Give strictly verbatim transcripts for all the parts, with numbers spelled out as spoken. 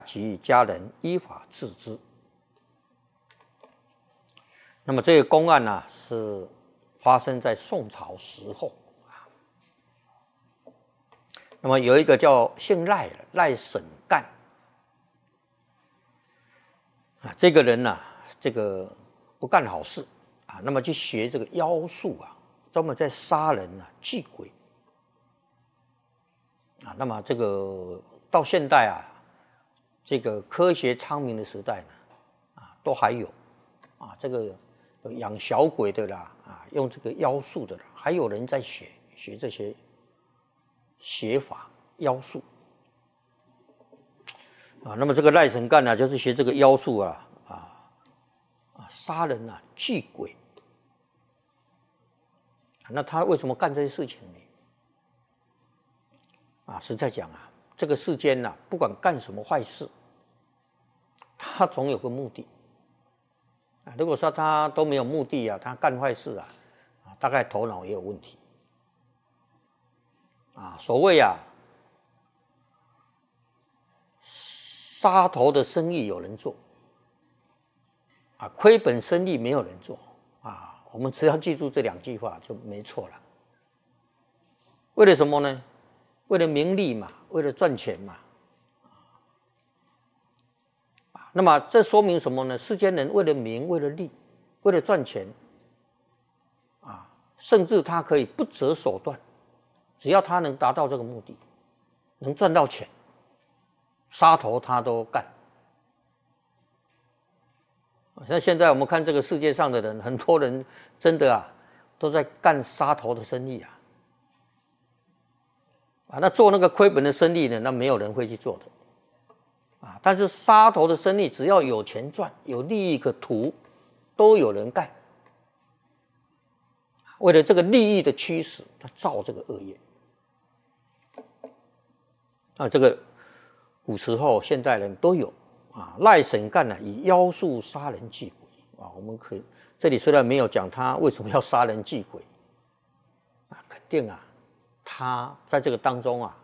及家人依法治之。那么这个公案呢、啊，是发生在宋朝时候啊。那么有一个叫姓赖的赖沈干啊，这个人呢、啊，这个不干好事啊，那么去学这个妖术啊，专门在杀人啊、祭鬼啊。那么这个到现代啊，这个科学昌明的时代呢，啊，都还有啊，这个养小鬼的啦，啊，用这个妖术的啦，还有人在学学这些邪法妖术啊。那么这个赖沈干呢，就是学这个妖术啊，啊啊，杀人啊，祭鬼。那他为什么干这些事情呢？啊，实在讲啊，这个世间啊，不管干什么坏事，他总有个目的。啊，如果说他都没有目的啊，他干坏事啊，啊，大概头脑也有问题。啊，所谓啊，杀头的生意有人做，啊，亏本生意没有人做。啊，我们只要记住这两句话就没错了。为了什么呢？为了名利嘛，为了赚钱嘛。那么这说明什么呢？世间人为了名，为了利，为了赚钱，啊，甚至他可以不择手段，只要他能达到这个目的，能赚到钱，杀头他都干。像现在我们看这个世界上的人，很多人真的啊，都在干杀头的生意啊。啊，那做那个亏本的生意呢，那没有人会去做的。啊，但是杀头的生意，只要有钱赚，有利益可图，都有人干。为了这个利益的驱使，他造这个恶业。啊，这个古时候、现代人都有啊。赖沈干呢，以妖术杀人祭鬼啊。我们可以这里虽然没有讲他为什么要杀人祭鬼，啊，肯定啊，他在这个当中啊，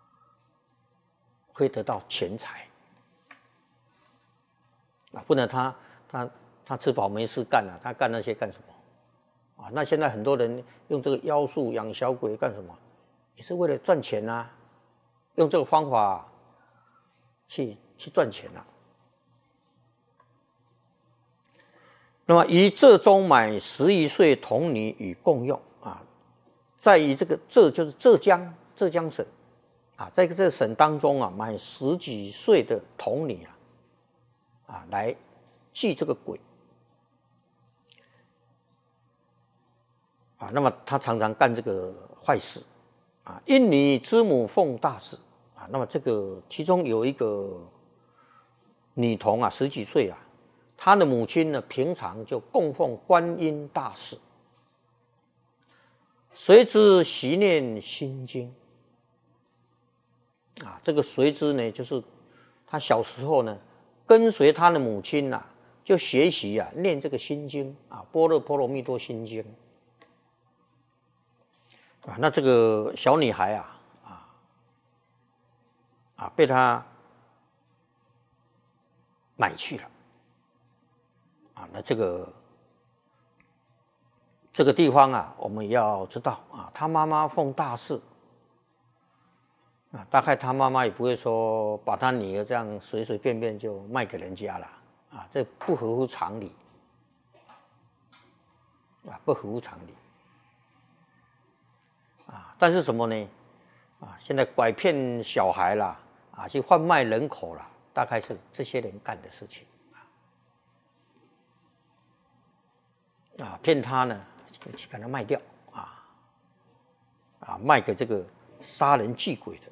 会得到钱财。啊，不然他他他吃饱没事干啊，他干那些干什么？啊，那现在很多人用这个妖术养小鬼干什么？也是为了赚钱啊，用这个方法去去赚钱啊。那么于浙中买十一岁童女与共用啊，在于这个浙就是浙江浙江省啊，在这个省当中啊，买十几岁的童女啊。啊，来祭这个鬼啊，那么他常常干这个坏事啊。因女之母奉大事啊，那么这个其中有一个女童啊，十几岁啊，她的母亲呢，平常就供奉观音大士，随之习念心经啊。这个随之呢，就是她小时候呢。跟随他的母亲呐、啊，就学习啊，念这个心经啊，《般若波罗蜜多心经》啊。那这个小女孩啊，啊啊，被他买去了啊。那这个这个地方啊，我们也要知道啊，他妈妈奉大事。啊，大概他妈妈也不会说把他女儿这样随随便便就卖给人家了啊，这不合乎常理啊，不合乎常理啊。但是什么呢？啊，现在拐骗小孩啦，啊，去贩卖人口啦，大概是这些人干的事情啊，啊，骗他呢，去把他卖掉啊，啊，卖给这个杀人祭鬼的。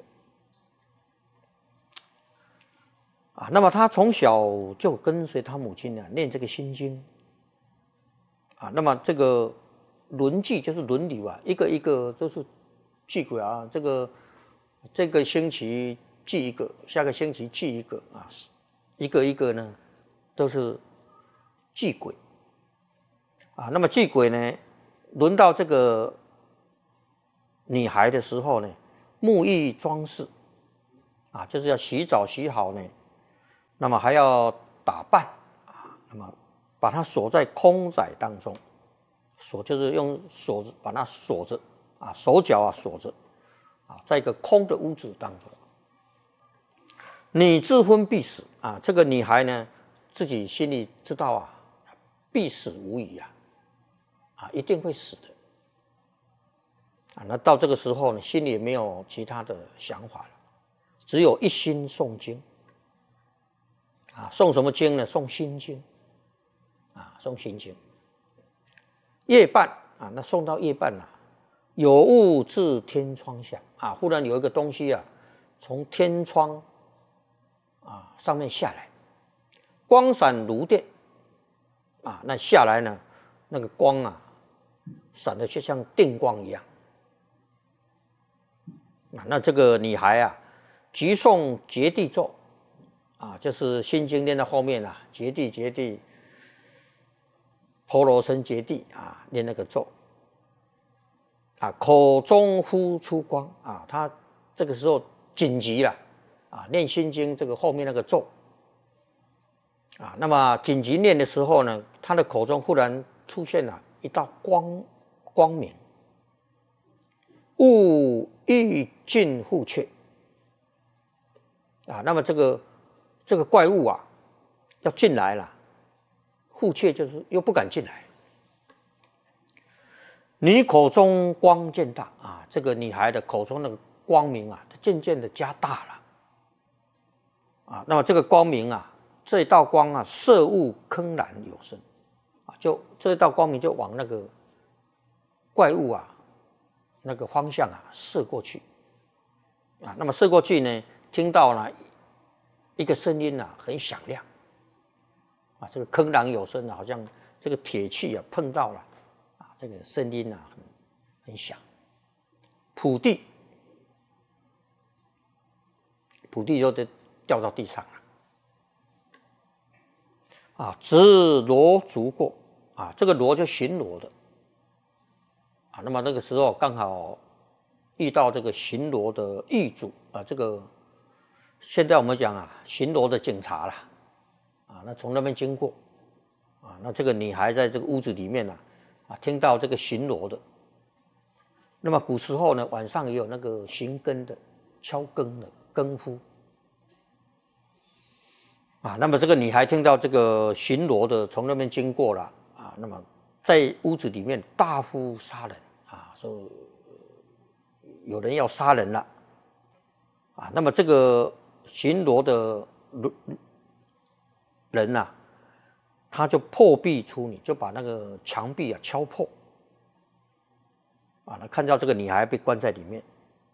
啊，那么他从小就跟随他母亲啊念这个心经，啊，那么这个轮祭就是轮流啊，一个一个都是祭鬼啊，这个这个星期祭一个，下个星期祭一个啊，一个一个呢都是祭鬼啊。那么祭鬼呢，轮到这个女孩的时候呢，沐浴装饰啊，就是要洗澡洗好呢。 那么还要打扮啊，那么把它锁在空宅当中，锁就是用锁子把它锁着啊，手脚啊锁着啊，在一个空的屋子当中。你自婚必死啊，这个女孩呢自己心里知道啊，必死无疑啊，啊一定会死的啊。那到这个时候呢，心里也没有其他的想法了，只有一心诵经啊。诵什么经呢？诵心经啊，诵心经。夜半啊，那诵到夜半啊，有物自天窗下啊，忽然有一个东西啊，从天窗啊上面下来，光闪如电啊，那下来呢，那个光啊，闪的就像电光一样啊。那这个女孩啊，急诵揭谛咒啊，就是心经念到后面啊，揭谛揭谛，婆罗僧揭谛啊，念那个咒啊，口中呼出光啊，他这个时候紧急了啊，念心经这个后面那个咒啊，那么紧急念的时候呢，他的口中忽然出现了一道光光明，勿欲尽护阙啊，那么这个这个怪物啊要进来了，护阙就是又不敢进来。你口中光渐大啊，这个女孩的口中那个光明啊，渐渐的加大了啊。那么这个光明啊，这一道光啊，色物铿然有声啊，就这一道光明就往那个怪物啊那个方向啊射过去啊。那么射过去呢，听到了一个声音啊，很响亮啊，这个铿然有声啊，好像这个铁器啊碰到了。这个声音啊很很响，普地，普地就掉到地上了。啊，直罗足过啊，这个罗就巡逻的啊。那么那个时候刚好遇到这个巡逻的狱卒啊，这个现在我们讲啊，巡逻的警察啦啊，那从那边经过啊，那这个女孩在这个屋子里面呢、啊。啊，听到这个巡逻的，那么古时候呢，晚上也有那个巡更的、敲更的更夫啊。那么这个女孩听到这个巡逻的从那边经过了啊，那么在屋子里面大呼杀人啊，说有人要杀人了啊。那么这个巡逻的人呐、啊。他就破壁出女，就把那个墙壁啊敲破啊。他看到这个女孩被关在里面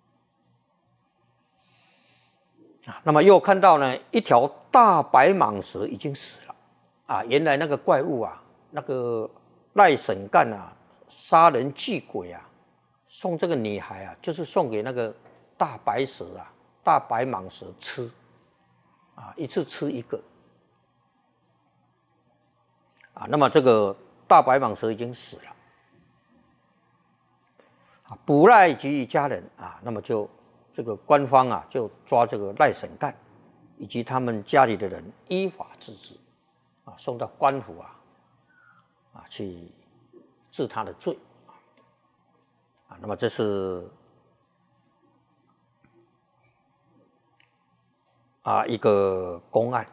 啊，那么又看到呢一条大白蟒蛇已经死了啊。原来那个怪物啊，那个赖沈干啊，杀人祭鬼啊，送这个女孩啊，就是送给那个大白蛇啊、大白蟒蛇吃啊，一次吃一个。啊，那么这个大白蟒蛇已经死了，啊，捕赖及一家人啊，那么就这个官方啊就抓这个赖沈干以及他们家里的人依法治之，啊，送到官府啊啊去治他的罪，啊，那么这是啊一个公案。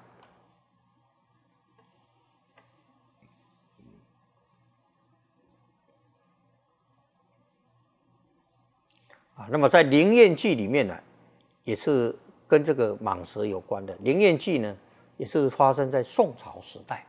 啊，那么在《灵验记》里面呢，也是跟这个蟒蛇有关的。《灵验记》呢，也是发生在宋朝时代。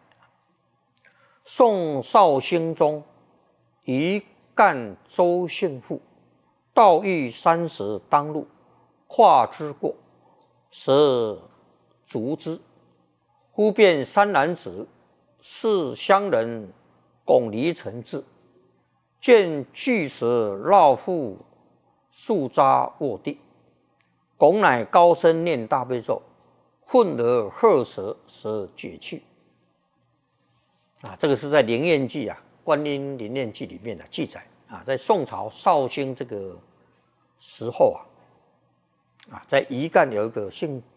宋绍兴中，余干周姓妇，盗遇山蛇当路，跨之过，蛇逐之。忽见三男子，是乡人拱离城至，见巨蛇绕腹。树扎卧地，拱乃高声念大悲咒，混而喝蛇，蛇解去。啊，这个是在《灵验记》啊，《观音灵验记》里面的记载啊，在宋朝绍兴这个时候啊，啊，在余干有一个姓